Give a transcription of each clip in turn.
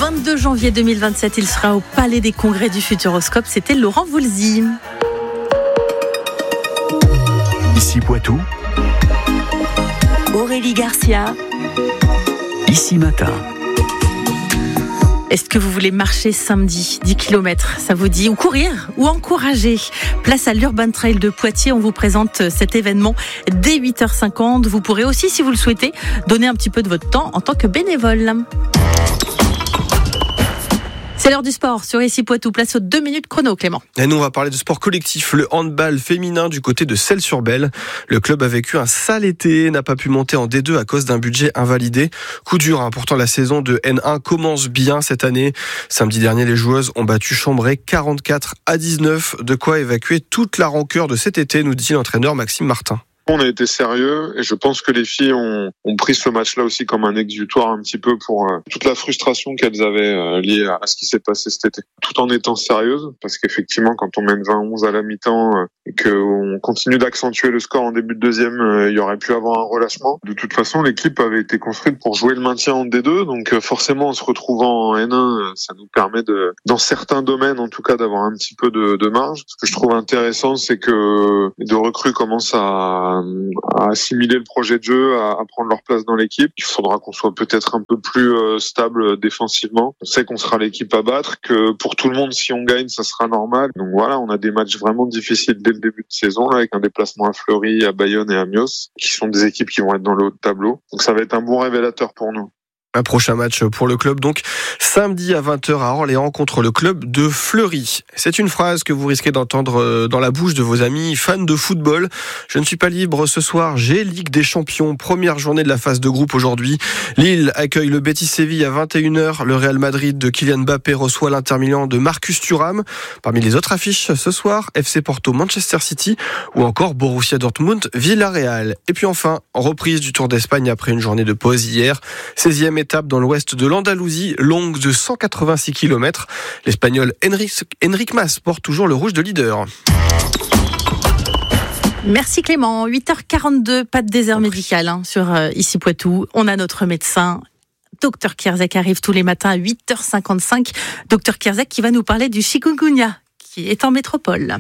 22 janvier 2027, il sera au Palais des Congrès du Futuroscope. C'était Laurent Voulzy. Ici Poitou, Aurélie Garcia. Ici Matin. Est-ce que vous voulez marcher samedi 10 km, ça vous dit, ou courir, ou encourager? Place à l'Urban Trail de Poitiers, on vous présente cet événement dès 8h50. Vous pourrez aussi, si vous le souhaitez, donner un petit peu de votre temps en tant que bénévole. C'est l'heure du sport sur Ici Poitou. Place aux 2 minutes chrono, Clément. Et nous, on va parler de sport collectif, le handball féminin du côté de Celles-sur-Belle. Le club a vécu un sale été, n'a pas pu monter en D2 à cause d'un budget invalidé. Coup dur, pourtant la saison de N1 commence bien cette année. Samedi dernier, les joueuses ont battu Chambray 44-19. De quoi évacuer toute la rancœur de cet été, nous dit l'entraîneur Maxime Martin. On a été sérieux et je pense que les filles ont pris ce match-là aussi comme un exutoire un petit peu pour toute la frustration qu'elles avaient liée à ce qui s'est passé cet été. Tout en étant sérieuses, parce qu'effectivement, quand on mène 20-11 à la mi-temps et qu'on continue d'accentuer le score en début de deuxième, il y aurait pu avoir un relâchement. De toute façon, l'équipe avait été construite pour jouer le maintien en D2, donc forcément, en se retrouvant en N1, ça nous permet dans certains domaines, en tout cas, d'avoir un petit peu de marge. Ce que je trouve intéressant, c'est que les 2 recrues commencent à assimiler le projet de jeu, à prendre leur place dans l'équipe. Il faudra qu'on soit peut-être un peu plus stable défensivement. On sait qu'on sera l'équipe à battre, que pour tout le monde, si on gagne, ça sera normal. Donc voilà, on a des matchs vraiment difficiles dès le début de saison, là, avec un déplacement à Fleury, à Bayonne et à Mios, qui sont des équipes qui vont être dans le haut de tableau. Donc ça va être un bon révélateur pour nous. Un prochain match pour le club, donc samedi à 20h à Orléans contre le club de Fleury. C'est une phrase que vous risquez d'entendre dans la bouche de vos amis fans de football. Je ne suis pas libre ce soir, j'ai Ligue des Champions, première journée de la phase de groupe aujourd'hui. Lille accueille le Betis Séville à 21h. Le Real Madrid de Kylian Mbappé reçoit l'Inter Milan de Marcus Thuram. Parmi les autres affiches ce soir, FC Porto, Manchester City ou encore Borussia Dortmund, Villarreal. Et puis enfin, reprise du Tour d'Espagne après une journée de pause hier. 16e étape dans l'ouest de l'Andalousie, longue de 186 km. L'Espagnol Enric Mas porte toujours le rouge de leader. Merci Clément. 8h42, pas de désert médical sur Ici Poitou. On a notre médecin, Dr Kierzek, arrive tous les matins à 8h55. Dr Kierzek qui va nous parler du chikungunya, qui est en métropole.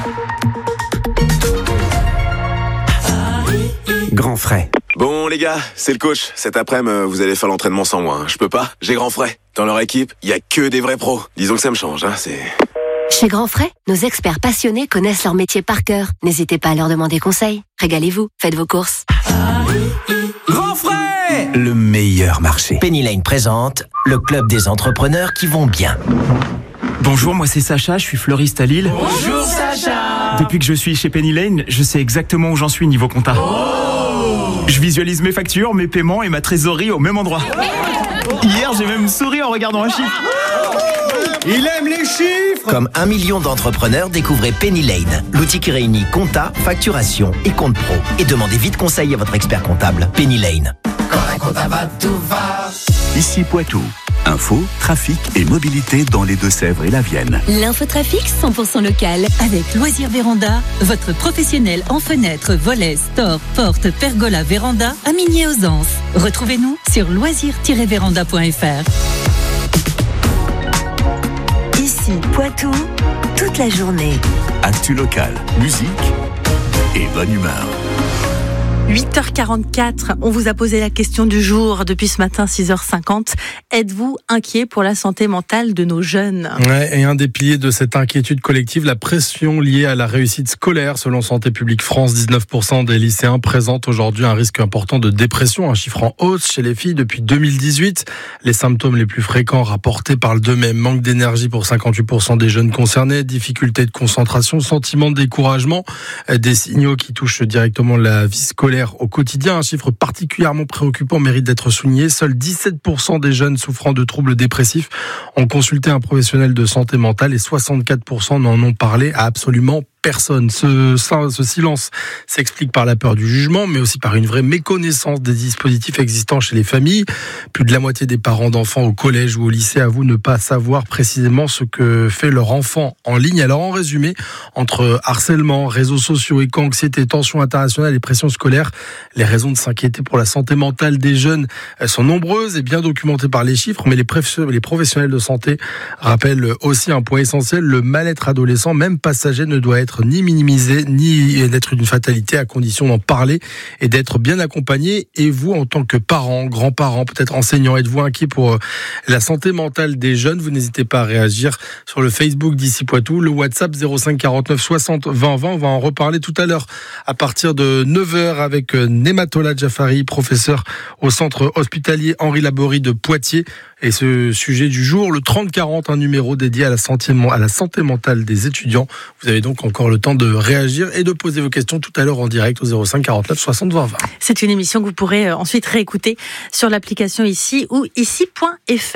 Grand frais. Bon les gars, c'est le coach. Cet après-midi, vous allez faire l'entraînement sans moi. Je peux pas, j'ai Grand Frais. Dans leur équipe, il y a que des vrais pros. Disons que ça me change, c'est... Chez Grand Frais, nos experts passionnés connaissent leur métier par cœur. N'hésitez pas à leur demander conseil. Régalez-vous, faites vos courses. Grand frais, le meilleur marché. Penny Lane présente le club des entrepreneurs qui vont bien. Bonjour, moi c'est Sacha, je suis fleuriste à Lille. Bonjour Sacha. Depuis que je suis chez Penny Lane, je sais exactement où j'en suis niveau compta. Je visualise mes factures, mes paiements et ma trésorerie au même endroit. Hier, j'ai même souri en regardant un chiffre. Il aime les chiffres. Comme 1 million d'entrepreneurs, découvrez Penny Lane, l'outil qui réunit compta, facturation et compte pro. Et demandez vite conseil à votre expert comptable. Penny Lane. Quand un compta va, tout va. Ici Poitou. Info, trafic et mobilité dans les Deux-Sèvres et la Vienne. L'infotrafic 100% local avec Loisirs Véranda, votre professionnel en fenêtres, volets, stores, portes, pergola, véranda à Migné-aux-Anses. Retrouvez-nous sur loisirs-véranda.fr. Ici Poitou, toute la journée. Actu local, musique et bonne humeur. 8h44, on vous a posé la question du jour depuis ce matin 6h50. Êtes-vous inquiet pour la santé mentale de nos jeunes ? Ouais, et un des piliers de cette inquiétude collective, la pression liée à la réussite scolaire. Selon Santé publique France, 19% des lycéens présentent aujourd'hui un risque important de dépression, un chiffre en hausse chez les filles depuis 2018. Les symptômes les plus fréquents rapportés parlent d'eux-mêmes. Manque d'énergie pour 58% des jeunes concernés, difficultés de concentration, sentiment de découragement, des signaux qui touchent directement la vie scolaire au quotidien. Un chiffre particulièrement préoccupant mérite d'être souligné. Seuls 17% des jeunes souffrant de troubles dépressifs ont consulté un professionnel de santé mentale et 64% n'en ont parlé à absolument personne. Ce silence s'explique par la peur du jugement, mais aussi par une vraie méconnaissance des dispositifs existants chez les familles. Plus de la moitié des parents d'enfants au collège ou au lycée avouent ne pas savoir précisément ce que fait leur enfant en ligne. Alors en résumé, entre harcèlement, réseaux sociaux, éco-anxiété, tensions internationales et pression scolaire, les raisons de s'inquiéter pour la santé mentale des jeunes sont nombreuses et bien documentées par les chiffres, mais les professionnels de santé rappellent aussi un point essentiel: le mal-être adolescent, même passager, ne doit être ni minimisé, ni d'être une fatalité, à condition d'en parler et d'être bien accompagné. Et vous, en tant que parents, grands-parents, peut-être enseignants, êtes-vous inquiet pour la santé mentale des jeunes? Vous n'hésitez pas à réagir sur le Facebook d'Ici Poitou, le WhatsApp 05 49 60 20 20. On va en reparler tout à l'heure à partir de 9h avec Nematola Jafari, professeur au centre hospitalier Henri Laborie de Poitiers. Et ce sujet du jour, le 30-40, un numéro dédié à la santé mentale des étudiants. Vous avez donc encore le temps de réagir et de poser vos questions tout à l'heure en direct au 05 49 60 20 20. C'est une émission que vous pourrez ensuite réécouter sur l'application Ici ou ici.fr.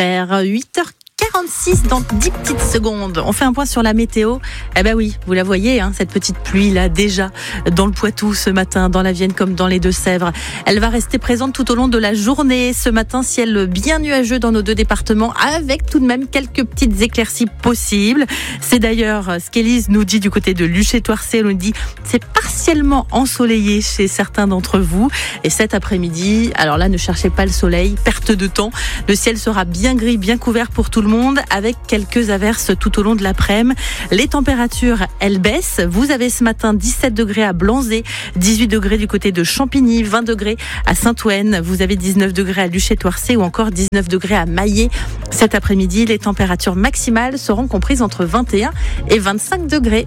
8h46 dans 10 petites secondes. On fait un point sur la météo. Eh ben oui, vous la voyez, cette petite pluie là déjà dans le Poitou ce matin, dans la Vienne comme dans les Deux-Sèvres. Elle va rester présente tout au long de la journée. Ce matin, ciel bien nuageux dans nos deux départements, avec tout de même quelques petites éclaircies possibles. C'est d'ailleurs ce qu'Élise nous dit du côté de Luché-Toircé. Elle nous dit c'est partiellement ensoleillé chez certains d'entre vous. Et cet après-midi, alors là, ne cherchez pas le soleil, perte de temps. Le ciel sera bien gris, bien couvert pour tout le monde, avec quelques averses tout au long de l'après-midi. Les températures, elles baissent. Vous avez ce matin 17 degrés à Blanzé, 18 degrés du côté de Champigny, 20 degrés à Saint-Ouen. Vous avez 19 degrés à Luché-Toircé ou encore 19 degrés à Maillé. Cet après-midi, les températures maximales seront comprises entre 21 et 25 degrés.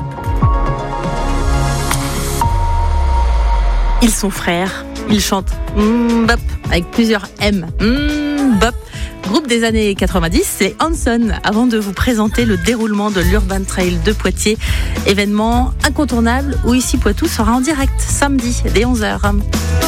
Ils sont frères. Ils chantent Bop avec plusieurs M. Bop. Groupe des années 90, c'est Hanson, avant de vous présenter le déroulement de l'Urban Trail de Poitiers, événement incontournable où Ici Poitou sera en direct samedi dès 11h.